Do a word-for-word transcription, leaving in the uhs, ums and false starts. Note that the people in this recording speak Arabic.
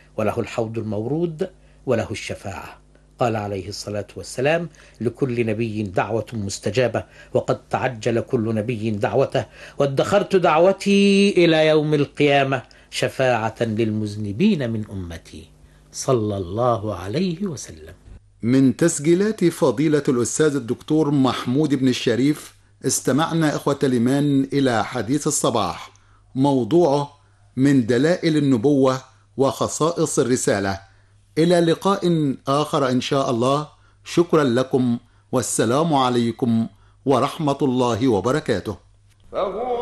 وله الحوض المورود وله الشفاعة. قال عليه الصلاة والسلام: لكل نبي دعوة مستجابة، وقد تعجل كل نبي دعوته، وادخرت دعوتي إلى يوم القيامة شفاعة للمذنبين من أمتي، صلى الله عليه وسلم. من تسجيلات فضيلة الأستاذ الدكتور محمود بن الشريف استمعنا إخوة الإيمان إلى حديث الصباح، موضوعه من دلائل النبوة وخصائص الرسالة. إلى لقاء آخر إن شاء الله. شكرا لكم، والسلام عليكم ورحمة الله وبركاته.